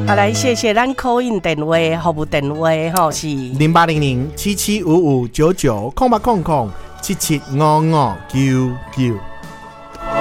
来谢谢咱 call in 电话服务电话吼是 08007755990800775599。